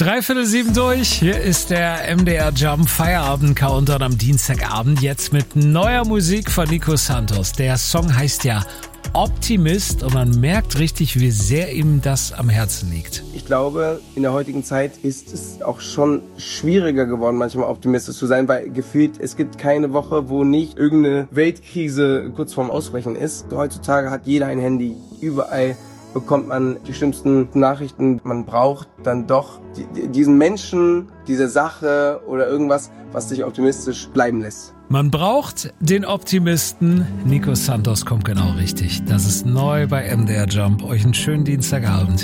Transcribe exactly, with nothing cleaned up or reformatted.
Dreiviertel sieben durch. Hier ist der M D R Jump Feierabend Countdown am Dienstagabend. Jetzt mit neuer Musik von Nico Santos. Der Song heißt ja Optimist und man merkt richtig, wie sehr ihm das am Herzen liegt. Ich glaube, in der heutigen Zeit ist es auch schon schwieriger geworden, manchmal optimistisch zu sein, weil gefühlt, es gibt keine Woche, wo nicht irgendeine Weltkrise kurz vorm Ausbrechen ist. Heutzutage hat jeder ein Handy, überall bekommt man die schlimmsten Nachrichten. Man braucht dann doch die, diesen Menschen, diese Sache oder irgendwas, was dich optimistisch bleiben lässt. Man braucht den Optimisten. Nico Santos kommt genau richtig. Das ist neu bei M D R Jump. Euch einen schönen Dienstagabend.